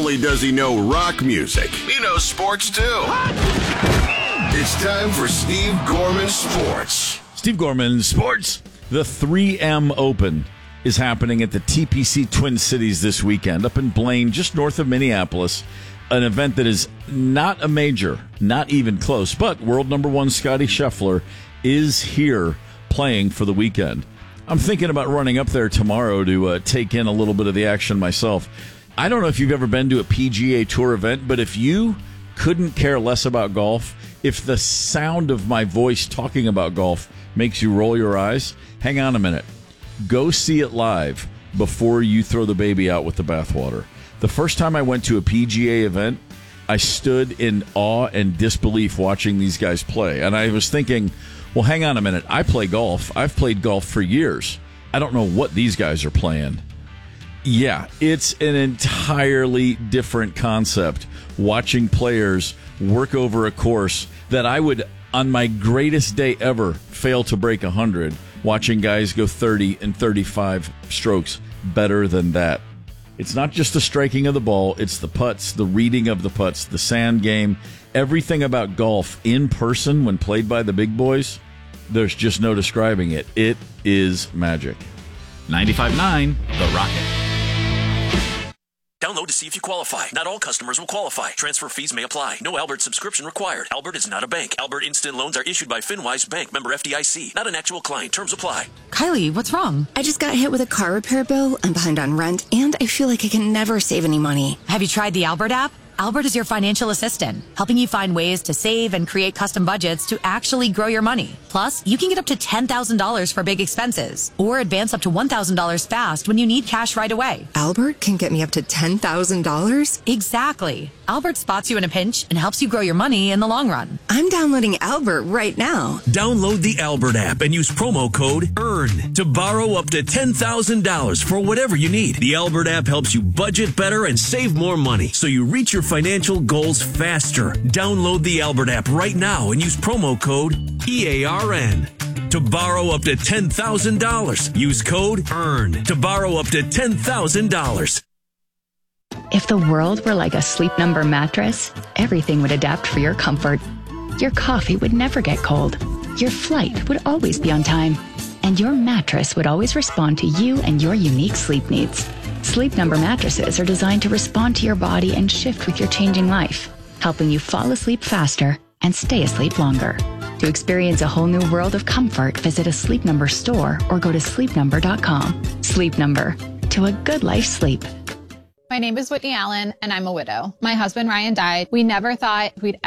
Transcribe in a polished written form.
only does he know rock music, he knows sports too. It's time for Steve Gorman Sports. Steve Gorman Sports. The 3M Open is happening at the TPC Twin Cities this weekend up in Blaine, just north of Minneapolis. An event that is not a major, not even close, but world number one Scottie Scheffler is here playing for the weekend. I'm thinking about running up there tomorrow to take in a little bit of the action myself. I don't know if you've ever been to a PGA Tour event, but if you couldn't care less about golf, if the sound of my voice talking about golf makes you roll your eyes, hang on a minute. Go see it live before you throw the baby out with the bathwater. The first time I went to a PGA event, I stood in awe and disbelief watching these guys play. And I was thinking, well, hang on a minute. I play golf. I've played golf for years. I don't know what these guys are playing. Yeah, it's an entirely different concept watching players work over a course that I would, on my greatest day ever, fail to break 100, watching guys go 30 and 35 strokes better than that. It's not just the striking of the ball, it's the putts, the reading of the putts, the sand game, everything about golf in person when played by the big boys. There's just no describing it. It is magic. 95.9 The Rocket. Download to see if you qualify. Not all customers will qualify. Transfer fees may apply. No Albert subscription required. Albert is not a bank. Albert Instant Loans are issued by FinWise Bank, member FDIC. Not an actual client. Terms apply. Kylie, what's wrong? I just got hit with a car repair bill. I'm behind on rent, and I feel like I can never save any money. Have you tried the Albert app? Albert is your financial assistant, helping you find ways to save and create custom budgets to actually grow your money. Plus, you can get up to $10,000 for big expenses or advance up to $1,000 fast when you need cash right away. Albert can get me up to $10,000? Exactly. Albert spots you in a pinch and helps you grow your money in the long run. I'm downloading Albert right now. Download the Albert app and use promo code EARN to borrow up to $10,000 for whatever you need. The Albert app helps you budget better and save more money so you reach your financial goals faster. Download the Albert app right now and use promo code EARN to borrow up to $10,000. Use code EARN to borrow up to $10,000. If the world were like a Sleep Number mattress, everything would adapt for your comfort. Your coffee would never get cold. Your flight would always be on time. And your mattress would always respond to you and your unique sleep needs. Sleep Number mattresses are designed to respond to your body and shift with your changing life, helping you fall asleep faster and stay asleep longer. To experience a whole new world of comfort, visit a Sleep Number store or go to sleepnumber.com. Sleep Number. To a good life sleep. My name is Whitney Allen, and I'm a widow. My husband, Ryan, died. We never thought we'd